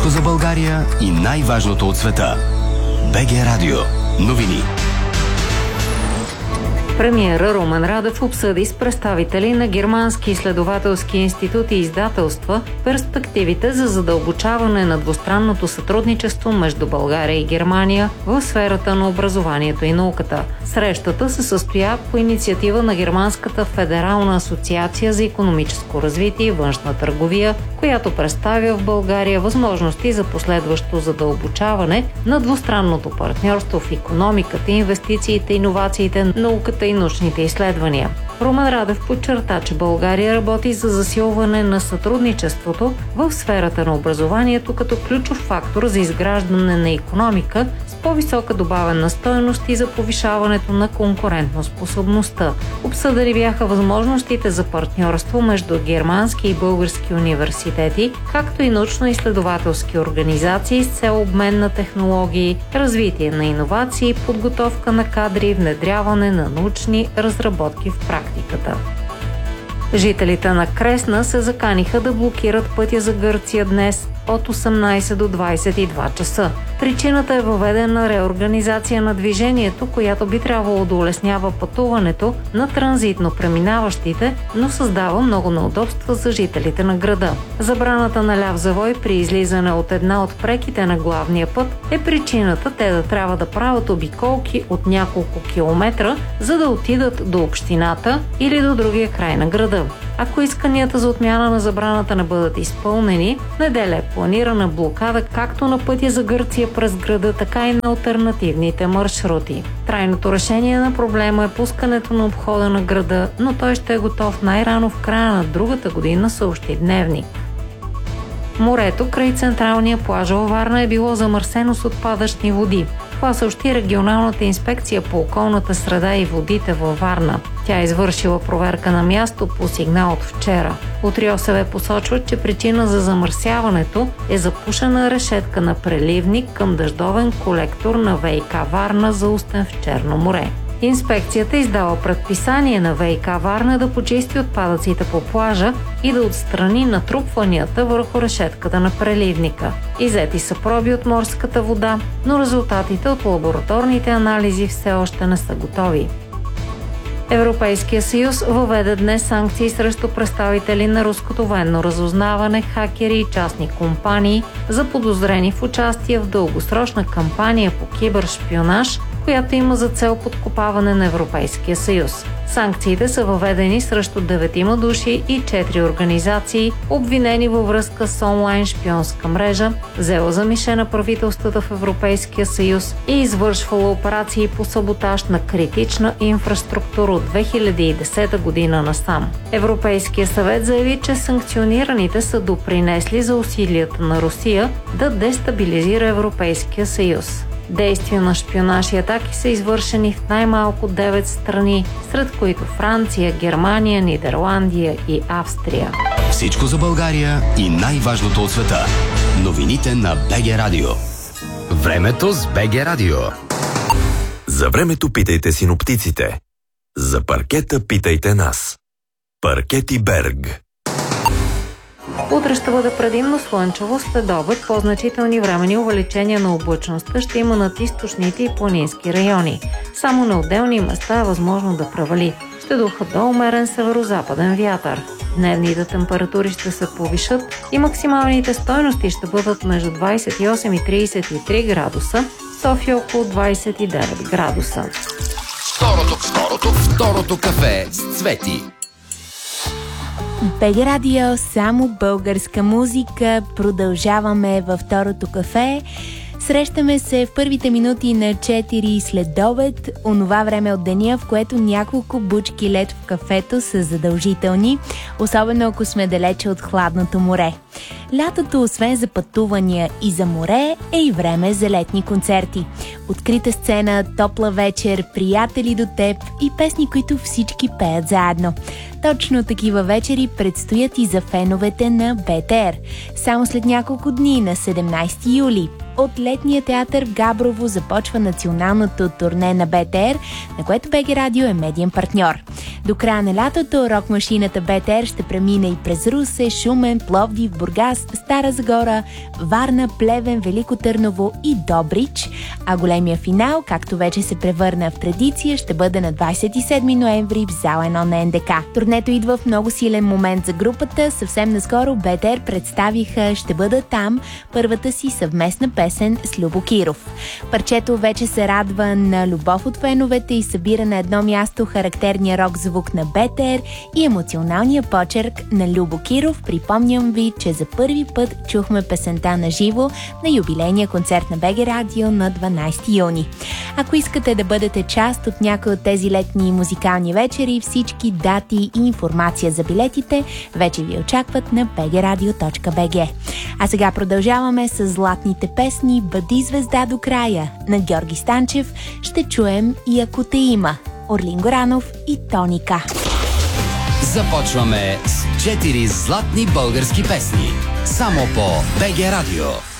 Всичко за България и най-важното от света. БГ Радио. Новини. Премиера Румен Радев обсъди с представители на германски изследователски институти и издателства перспективите за задълбочаване на двустранното сътрудничество между България и Германия в сферата на образованието и науката. Срещата се състоя по инициатива на Германската федерална асоциация за икономическо развитие и външна търговия, която представя в България възможности за последващо задълбочаване на двустранното партньорство в икономиката, инвестициите, иновациите, науката и научните изследвания. Румен Радев подчерта, че България работи за засилване на сътрудничеството в сферата на образованието като ключов фактор за изграждане на икономика с по-висока добавена стойност и за повишаването на конкурентоспособността. Обсъдени бяха възможностите за партньорство между германски и български университети, както и научно-изследователски организации с цел обмен на технологии, развитие на иновации, подготовка на кадри и внедряване на научни разработки в практиката. Жителите на Кресна се заканиха да блокират пътя за Гърция днес от 18 до 22 часа. Причината е въведена реорганизация на движението, която би трябвало да улеснява пътуването на транзитно преминаващите, но създава много неудобства за жителите на града. Забраната на ляв завой при излизане от една от преките на главния път е причината те да трябва да правят обиколки от няколко километра, за да отидат до общината или до другия край на града. Ако исканията за отмяна на забраната не бъдат изпълнени, неделя е планирана блокада както на пътя за Гърция през града, така и на алтернативните маршрути. Трайното решение на проблема е пускането на обхода на града, но той ще е готов най-рано в края на другата година, съобщи Дневник. Морето край централния плаж във Варна е било замърсено с отпадъчни води. Това съобщи регионалната инспекция по околната среда и водите във Варна. Тя е извършила проверка на място по сигнал от вчера. От РИОСВ посочват, че причина за замърсяването е запушена решетка на преливник към дъждовен колектор на ВиК Варна за устен в Черно море. Инспекцията издава предписание на ВиК Варна да почисти отпадъците по плажа и да отстрани натрупванията върху решетката на преливника. Иззети са проби от морската вода, но резултатите от лабораторните анализи все още не са готови. Европейския съюз въведе днес санкции срещу представители на руското военно разузнаване, хакери и частни компании, заподозрени в участие в дългосрочна кампания по кибершпионаж, която има за цел подкопаване на Европейския съюз. Санкциите са въведени срещу 9 души и 4 организации, обвинени във връзка с онлайн шпионска мрежа, взела за мишена правителствата в Европейския съюз и извършвала операции по саботаж на критична инфраструктура от 2010 година насам. Европейския съвет заяви, че санкционираните са допринесли за усилията на Русия да дестабилизира Европейския съюз. Действия на шпионаж и атаки са извършени в най-малко 9 страни, сред които Франция, Германия, Нидерландия и Австрия. Всичко за България и най-важното от света. Новините на БГ Радио. Времето с БГ Радио. За времето питайте синоптиците. За паркета питайте нас. Паркети Берг. Утре ще бъде предимно слънчево, след обед по-значителни времени увеличения на облачността ще има над източните и планински райони. Само на отделни места е възможно да превали. Ще духа до умерен северо-западен вятър. Дневните температури ще се повишат и максималните стойности ще бъдат между 28 и 33 градуса, в София около 29 градуса. Второто кафе с Цвети. БГ Радио, само българска музика. Продължаваме във второто кафе. Срещаме се в първите минути на 4 след обед, онова време от деня, в което няколко бучки лед в кафето са задължителни, особено ако сме далече от хладното море. Лятото, освен за пътувания и за море, е и време за летни концерти. Открита сцена, топла вечер, приятели до теб и песни, които всички пеят заедно. Точно такива вечери предстоят и за феновете на БТР. Само след няколко дни, на 17 юли, от летния театър в Габрово започва националното турне на БТР, на което БГ Радио е медиен партньор. До края на лятото рок-машината БТР ще премине и през Русе, Шумен, Пловдив, Бургас, Стара Загора, Варна, Плевен, Велико Търново и Добрич. А големия финал, както вече се превърна в традиция, ще бъде на 27 ноември в зала 1 на НДК. Турнето идва в много силен момент за групата. Съвсем наскоро БТР представиха "Ще бъда там", първата си съвместна песен с Любо Киров. Парчето вече се радва на любов от феновете и събира на едно място характерния рок звук на БТР и емоционалния почерк на Любо Киров. Припомням ви, че за първи път чухме песента на живо на юбилейния концерт на БГ Радио на 12 юни. Ако искате да бъдете част от някои от тези летни музикални вечери, всички дати и информация за билетите вече ви очакват на bgradio.bg. А сега продължаваме с златните песни "Бъди звезда до края" на Георги Станчев. Ще чуем и "Ако те има" Орлин Горанов и Тоника. Започваме с 4 златни български песни. Само по БГ Радио.